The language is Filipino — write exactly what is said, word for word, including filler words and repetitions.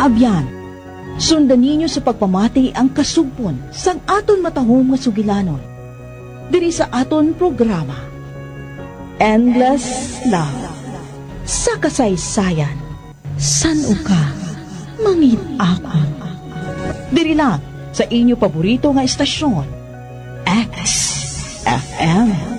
kaabyan. Sundan ninyo sa pagpamati ang kasugpon sang aton matahom nga sugilanon. Diri sa aton programa, Endless Love. Sa kasaysayan, san uka mangit-akon. Diri lang sa inyo paborito nga estasyon, X F M.